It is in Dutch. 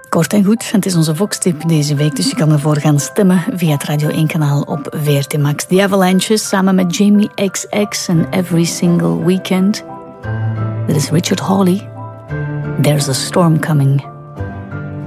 Kort en goed, het is onze Vox-tip deze week, dus je kan ervoor gaan stemmen via het Radio 1-kanaal op VRT Max. The Avalanches samen met Jamie XX en Every Single Weekend. Dit is Richard Hawley. There's a Storm Coming.